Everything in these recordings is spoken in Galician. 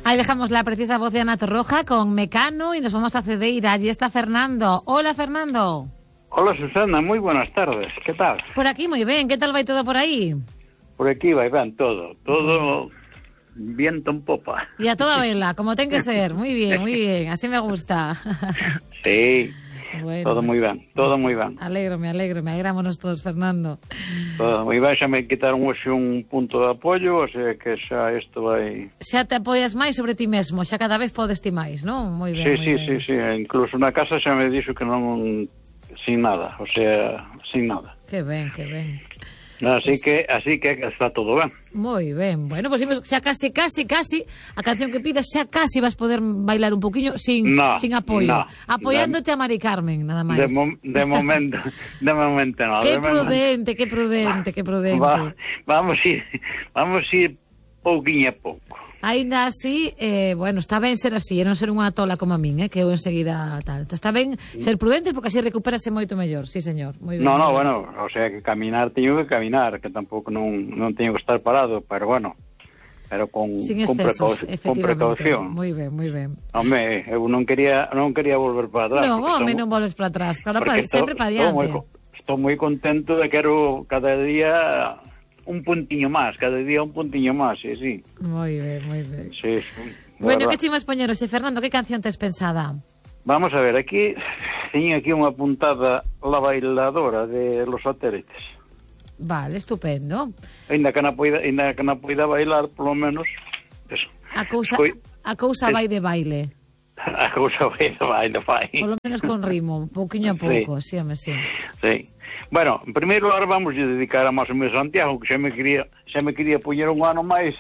Ahí dejamos la precisa voz de Ana Torroja con Mecano y nos vamos a Cedeira. Allí está Fernando. Hola, Fernando. Hola, Susana, muy buenas tardes. ¿Qué tal? Por aquí muy bien. ¿Qué tal va todo por ahí? Por aquí va todo viento en popa. Y a toda vela, como ten que ser. Muy bien, así me gusta. Sí, bueno, todo muy bien. Me alegrámonos todos, Fernando. Todo moi ben, xa me quitaron hoxe un punto de apoio, o sea que xa isto vai... Xa te apoias máis sobre ti mesmo, xa cada vez podes ti máis, non? Moi ben, Sí, incluso na casa xa me dixo que non... sin nada, o sea, sin nada. Que ben. Así que está todo ben. Moi ben, bueno, pues xa casi a canción que pidas xa casi vas poder bailar un poquinho sin apoio, apoiándote a Mari Carmen, nada máis. De momento no. Qué prudente. Vamos a ir pouquinho a pouco. Aínda así, bueno, está ben ser así, e non ser unha tola como a min, que eu enseguida tal. Está ben ser prudente porque así recupérase moito mellor, sí, señor. Moi ben. Bueno, o sea, que teño que caminar, que tampouco non teño que estar parado, pero bueno, pero con precaución. Moi ben. Home, eu non quería volver para atrás. Non volves para atrás, claro, sempre para diante. Estou moi contento de quero cada día... un puntiño máis, cada día un puntiño máis, sí. Moi ben. Sí. Bueno, que chimas poñeros, Fernando, que canción tes pensada? Vamos a ver, teño aquí unha puntada La Bailadora de Los Satélites. Vale, estupendo. Ainda que non poida bailar, polo menos, eso. A cousa vai de baile. A cousa vai de baile, vai. Polo menos con ritmo, pouquiño a pouco, sí. Sí. Bueno, en primeiro lugar vamos a dedicar a máis o meu Santiago, que xa me quería poñer un ano máis.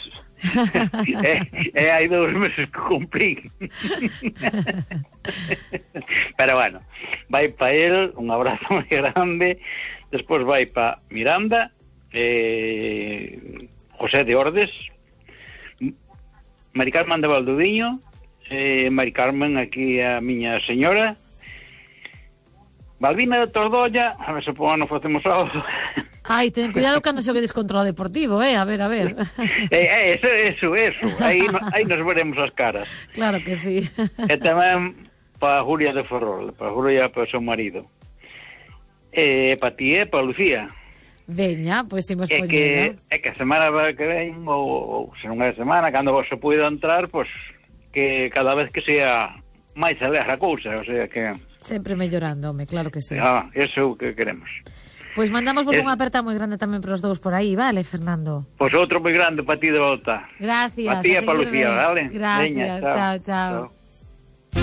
E hai 2 meses que cumprí. Pero bueno, vai para el, un abrazo moi grande. Despois vai para Miranda, José de Ordes, Mari Carmen de Valdoviño, Mari Carmen aquí a miña señora, Balbina de Tordolla, a ver se por ano facemos algo. Ai, ten cuidado cando xoguedes contra o Deportivo, a ver. Eso, aí nos veremos as caras. Claro que sí. E tamén para Julia de Ferrol, para Julia, para o seu marido. Para ti, para Lucía. Veña, pois imos poñendo. É que a semana que ven, ou se non é a semana, cando vos se poida entrar, pois que cada vez que sea máis alegre a cousa, o sea que... Sempre mellorando, claro que sí. Eso é o que queremos. Pois mandamos unha aperta moi grande tamén para os dous por aí, vale, Fernando? Pois outro moi grande para ti de volta. Gracias. Para ti e para Lucía, vale? Gracias, chao.